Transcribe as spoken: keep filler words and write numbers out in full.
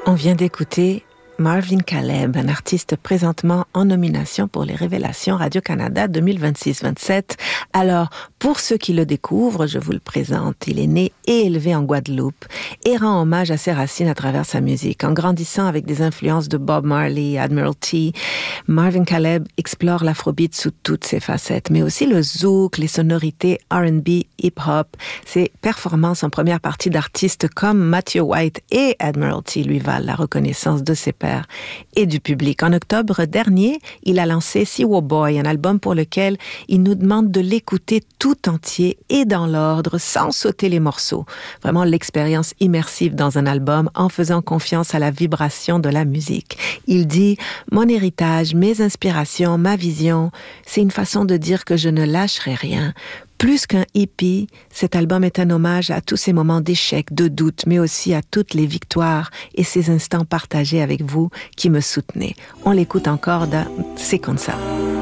On vient d'écouter Marvin Caleb, un artiste présentement en nomination pour les Révélations Radio-Canada deux mille vingt-six vingt-sept. Alors, pour ceux qui le découvrent, je vous le présente. Il est né et élevé en Guadeloupe et rend hommage à ses racines à travers sa musique. En grandissant avec des influences de Bob Marley, Admiralty, Marvin Caleb explore l'afrobeat sous toutes ses facettes, mais aussi le zouk, les sonorités R and B, hip-hop. Ses performances en première partie d'artistes comme Matthew White et Admiralty lui valent la reconnaissance de ses pairs et du public. En octobre dernier, il a lancé Siwo Boy, un album pour lequel il nous demande de l'écouter tout entier et dans l'ordre, sans sauter les morceaux. Vraiment l'expérience immersive dans un album en faisant confiance à la vibration de la musique. Il dit « Mon héritage, mes inspirations, ma vision, c'est une façon de dire que je ne lâcherai rien ». Plus qu'un hippie, cet album est un hommage à tous ces moments d'échec, de doute, mais aussi à toutes les victoires et ces instants partagés avec vous qui me soutenez. On l'écoute encore dans C'est comme ça.